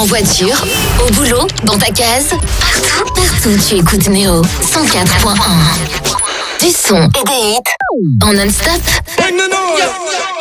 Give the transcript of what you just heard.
En voiture, au boulot, dans ta case, partout tu écoutes Néo 104.1. Du son et des hits en non-stop.